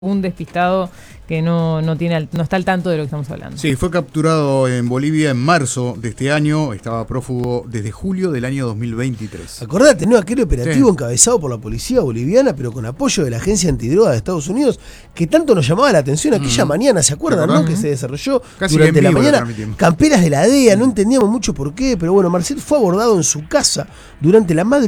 un despistado que no está al tanto de lo que estamos hablando. Sí, fue capturado en Bolivia en marzo de este año, estaba prófugo desde julio del año 2023. Acordate, ¿no? Aquel operativo encabezado por la policía boliviana, pero con apoyo de la Agencia Antidroga de Estados Unidos, que tanto nos llamaba la atención aquella mañana, ¿se acuerdan, no? Que se desarrolló casi durante la mañana. Camperas de la DEA, no entendíamos mucho por qué, pero bueno, Marcel fue abordado en su casa durante la madrugada.